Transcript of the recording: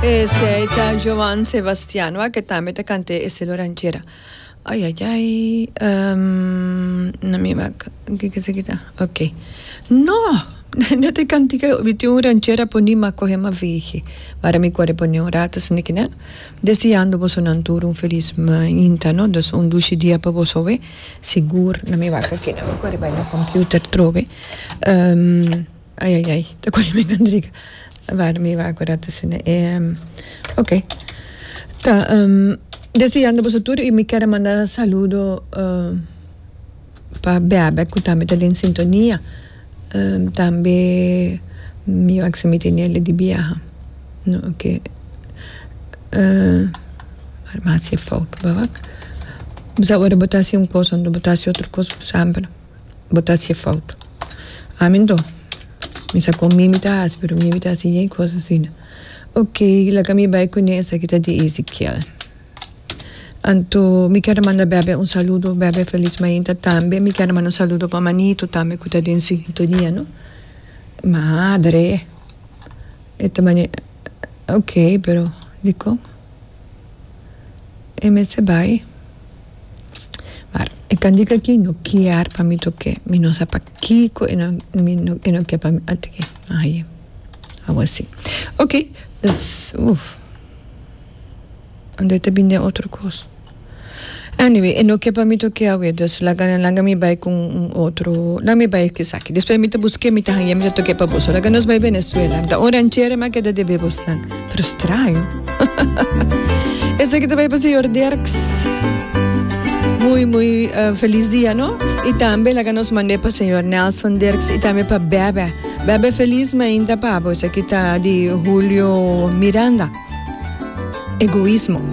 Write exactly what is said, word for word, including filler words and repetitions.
Ese está Joan Sebastián, ¿va? Que también te canté ese lo ranchera. Ay, ay, ay. Um, no me va. ¿Qué, qué se quita? Ok. No. No te canté que vi un ranchera poni ma coge ma vige. Para mi cuore poni un rato se ne kina. Desiando vos un anturo un feliz ma inta, no? Dus un duci dia pa vos ove. Sigur, no me va che no mi cuore vai no computer trove. Um, ay, ay, ay. Te cuore me candriga. Waar mi va guardate se ne. Um, ok. Ta, um, deseando vosotros y mi quiero mandar saludo uh, para Bebe, que también está en sintonía. Um, también mi va a mi tenere di viaje. No, ok. Uh, maar het is fout, babak. Bisa ora botarsi un cosa, non botarsi altra cosa, sempre. Botarsi fout. Amendo. Mi sa con mimitas, pero mimitas y cosas así. Ok, la que mi va a conocer que está de Ezequiel. Anto, mi quiero mandar Bebe un saludo, Bebe feliz mañana también. Mi quiero mandar un saludo para Manito también, que está en sintonía, ¿no? Madre. Esta mañana. Ok, pero, dico. E me se vai. Maar, ik kan dica aqui, no quiero para mi toque. Mi no sapa kiko, e no, mi no, e no quiero para mi, atake. Ahí. Algo así. Ok, dus, uff. Ando te binde otra cosa. Anyway, e no che pa mi tocchi a dus la gana langa mi bai con un otro, la mi bai che sacchi. Después mi te busqué mi te hanya mi te tocchi pa boso. La gana nos bai Venezuela. Da oranchera ma che da deve bostan. Pero strano. Ese que te bai pa señor Dirks. Muy, muy uh, feliz día, ¿no? Y también la que nos mandé para señor Nelson Dirks y también para Bebe. Bebe feliz ma inda pa, pues aquí está de Julio Miranda. Egoísmo.